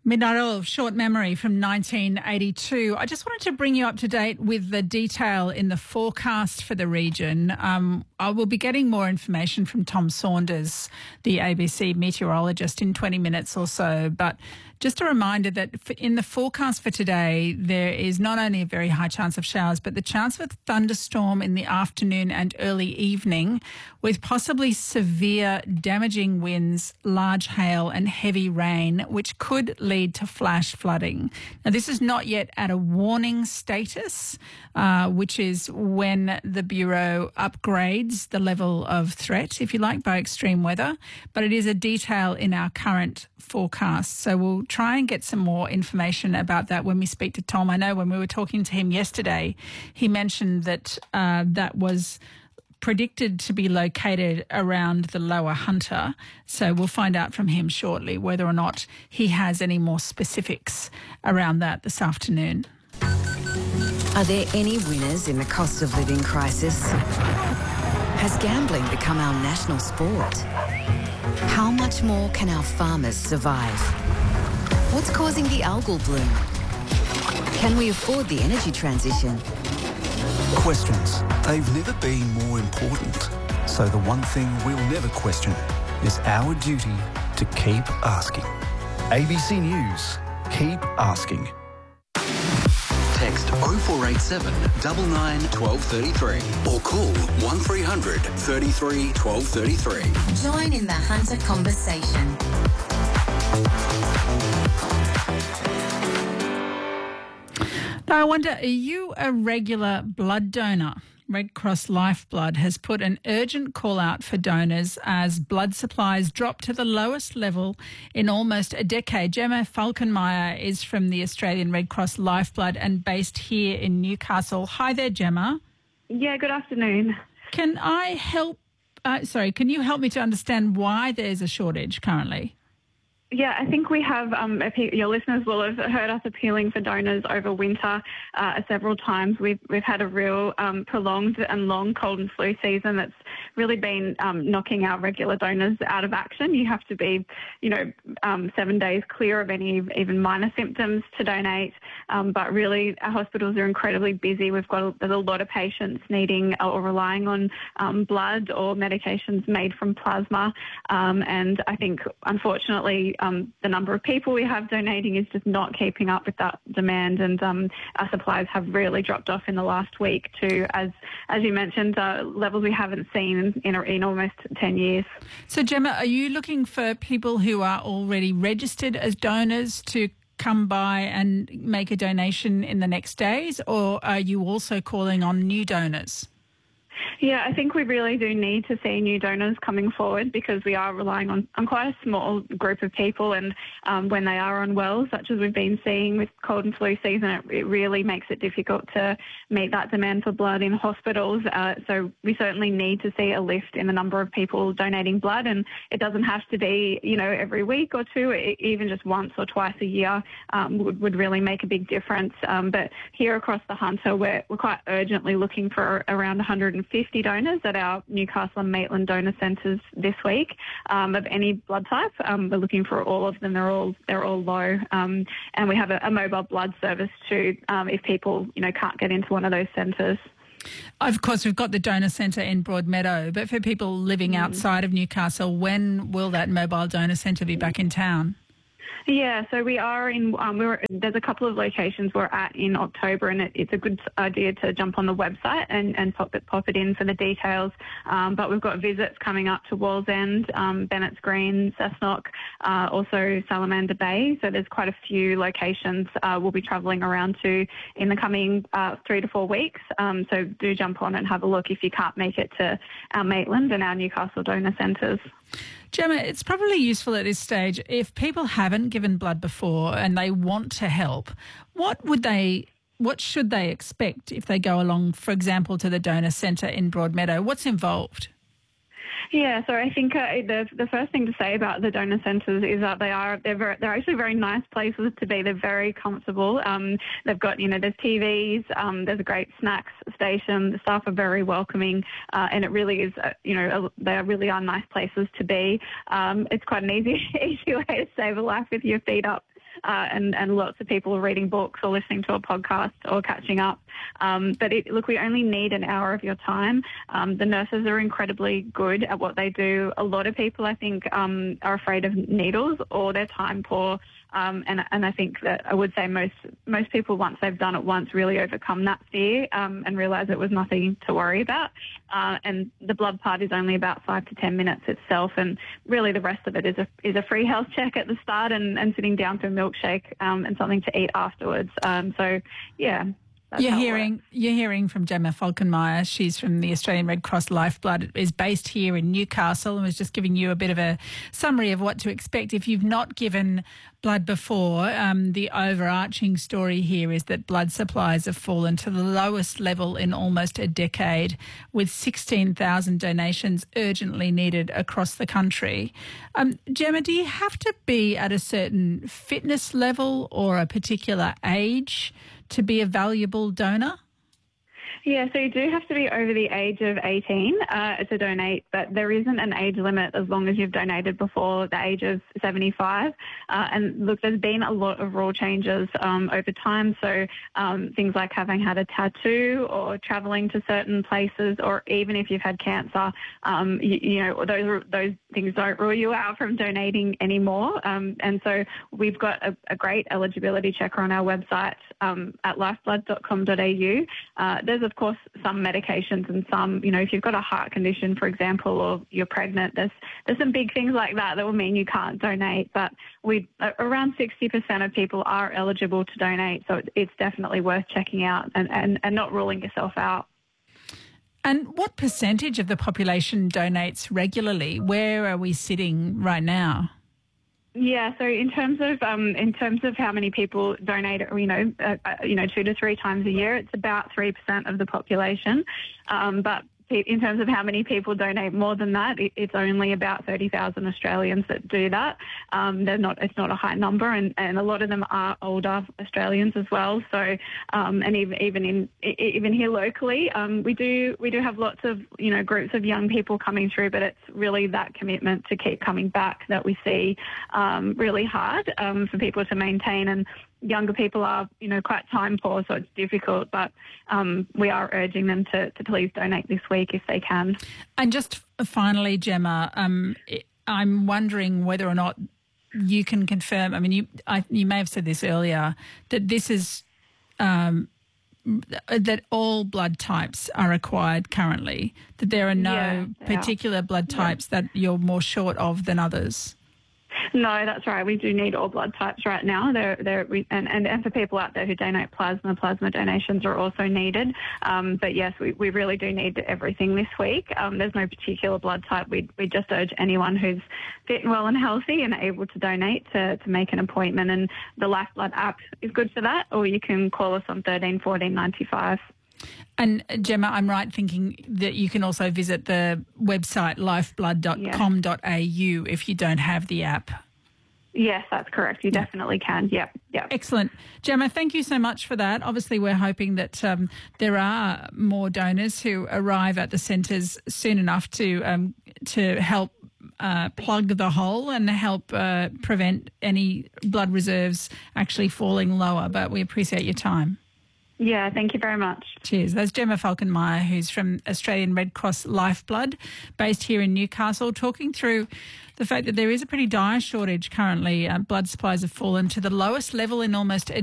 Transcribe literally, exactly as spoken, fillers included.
Midnight Oil of Short Memory from nineteen eighty-two. I just wanted to bring you up to date with the detail in the forecast for the region. Um, I will be getting more information from Tom Saunders, the A B C meteorologist, in twenty minutes or so. But just a reminder that in the forecast for today, there is not only a very high chance of showers, but the chance of a thunderstorm in the afternoon and early evening, with possibly severe damaging winds, large hail and heavy rain, which could lead to flash flooding. Now, this is not yet at a warning status, uh, which is when the Bureau upgrades the level of threat, if you like, by extreme weather, but it is a detail in our current forecast. So we'll try and get some more information about that when we speak to Tom. I know when we were talking to him yesterday, he mentioned that uh, that was predicted to be located around the Lower Hunter. So we'll find out from him shortly whether or not he has any more specifics around that this afternoon. Are there any winners in the cost of living crisis? Has gambling become our national sport? How much more can our farmers survive? What's causing the algal bloom? Can we afford the energy transition? Questions. They've never been more important. So the one thing we'll never question is our duty to keep asking. A B C News. Keep asking. Text oh four eight seven, nine nine, one two three three or call one three hundred, thirty-three, twelve thirty-three. Join in the Hunter conversation. Now, I wonder, are you a regular blood donor? Red Cross Lifeblood has put an urgent call out for donors as blood supplies drop to the lowest level in almost a decade. Gemma Falkenmeyer is from the Australian Red Cross Lifeblood and based here in Newcastle. Hi there, Gemma. Yeah, good afternoon. Can I help, uh, sorry, can you help me to understand why there's a shortage currently? Yeah, I think we have, um, your listeners will have heard us appealing for donors over winter uh, several times. We've we've had a real um, prolonged and long cold and flu season that's really been um, knocking our regular donors out of action. You have to be, you know, um, seven days clear of any even minor symptoms to donate. Um, but really, our hospitals are incredibly busy. We've got a, there's a lot of patients needing or relying on um, blood or medications made from plasma. Um, and I think, unfortunately, Um, the number of people we have donating is just not keeping up with that demand, and um, our supplies have really dropped off in the last week to, as as you mentioned, uh, levels we haven't seen in, in, in almost ten years. So, Gemma, are you looking for people who are already registered as donors to come by and make a donation in the next days, or are you also calling on new donors? Yeah, I think we really do need to see new donors coming forward because we are relying on, on quite a small group of people, and um, when they are unwell, such as we've been seeing with cold and flu season, it, it really makes it difficult to meet that demand for blood in hospitals. Uh, so we certainly need to see a lift in the number of people donating blood, and it doesn't have to be, you know, every week or two, it, even just once or twice a year um, would, would really make a big difference. Um, but here across the Hunter, we're, we're quite urgently looking for around one hundred fifty donors at our Newcastle and Maitland donor centres this week um, of any blood type. Um, we're looking for all of them. They're all they're all low, um, and we have a, a mobile blood service too um, if people you know can't get into one of those centres. Of course, we've got the donor centre in Broadmeadow, but for people living mm. outside of Newcastle, when will that mobile donor centre be back in town? Yeah, so we are in, um, we're, there's a couple of locations we're at in October, and it, it's a good idea to jump on the website and, and pop, it, pop it in for the details. Um, but we've got visits coming up to Wallsend, um, Bennett's Green, Cessnock, uh, also Salamander Bay. So there's quite a few locations uh, we'll be travelling around to in the coming uh, three to four weeks. Um, so do jump on and have a look if you can't make it to our Maitland and our Newcastle donor centres. Gemma, it's probably useful at this stage, if people haven't given blood before and they want to help, what would they, what should they expect if they go along, for example, to the donor centre in Broadmeadow? What's involved? Yeah, so I think uh, the the first thing to say about the donor centres is that they are they're very, they're actually very nice places to be. They're very comfortable. Um, they've got you know there's T Vs, um, there's a great snacks station. The staff are very welcoming, uh, and it really is uh, you know they really are nice places to be. Um, it's quite an easy easy way to save a life with your feet up. uh, and, and lots of people are reading books or listening to a podcast or catching up. Um, but it, look, we only need an hour of your time. Um, the nurses are incredibly good at what they do. A lot of people, I think, um, are afraid of needles or they're time poor. Um, and, and I think that I would say most most people, once they've done it once, really overcome that fear um, and realise it was nothing to worry about. Uh, and the blood part is only about five to ten minutes itself, and really the rest of it is a is a free health check at the start and, and sitting down for a milkshake um, and something to eat afterwards. Um, so, yeah. That's you're hearing you're hearing from Gemma Falkenmeyer. She's from the Australian Red Cross Lifeblood, is based here in Newcastle, and was just giving you a bit of a summary of what to expect. If you've not given blood before, um, the overarching story here is that blood supplies have fallen to the lowest level in almost a decade, with sixteen thousand donations urgently needed across the country. Um, Gemma, do you have to be at a certain fitness level or a particular age to be a valuable donor? Yeah, so you do have to be over the age of eighteen uh, to donate, but there isn't an age limit as long as you've donated before the age of seventy-five. Uh, and look, there's been a lot of rule changes um, over time. So um, things like having had a tattoo or travelling to certain places, or even if you've had cancer, um, you, you know, those those things don't rule you out from donating anymore. Um, and so we've got a, a great eligibility checker on our website um, at lifeblood dot com dot a u. Uh, there's of course some medications and some, you know, if you've got a heart condition, for example, or you're pregnant, there's there's some big things like that that will mean you can't donate. But we around sixty percent of people are eligible to donate, so it's definitely worth checking out and, and, and not ruling yourself out. And what percentage of the population donates regularly? Where are we sitting right now? Yeah, so in terms of um, in terms of how many people donate, you know, uh, you know, two to three times a year, it's about three percent of the population. Um, but in terms of how many people donate more than that, it, it's only about thirty thousand Australians that do that. Um, they're not, it's not a high number, and, and a lot of them are older Australians as well. So, um, and even even in even here locally, um, we do we do have lots of, you know, groups of young people coming through, but it's really that commitment to keep coming back that we see um, really hard um, for people to maintain. And younger people are, you know, quite time poor, so it's difficult, but um, we are urging them to, to please donate this week if they can. And just finally, Gemma, um, I'm wondering whether or not you can confirm, I mean, you I, you may have said this earlier, that this is, um, that all blood types are required currently, that there are no yeah, particular are. blood types yeah. that you're more short of than others. No, that's right. We do need all blood types right now. They're, they're, we, and, and, and for people out there who donate plasma, plasma donations are also needed. Um, but yes, we, we really do need everything this week. Um, there's no particular blood type. We we just urge anyone who's fit and well and healthy and able to donate to, to make an appointment. And the Lifeblood app is good for that, or you can call us on thirteen fourteen ninety-five. And Gemma, I'm right thinking that you can also visit the website lifeblood dot com dot a u if you don't have the app. Yes, that's correct. You definitely can. Yep, yep. Excellent. Gemma, thank you so much for that. Obviously, we're hoping that um, there are more donors who arrive at the centres soon enough to um, to help uh, plug the hole and help uh, prevent any blood reserves actually falling lower. But we appreciate your time. Yeah, thank you very much. Cheers. That's Gemma Falkenmeyer, who's from Australian Red Cross Lifeblood, based here in Newcastle, talking through the fact that there is a pretty dire shortage currently. Uh, blood supplies have fallen to the lowest level in almost a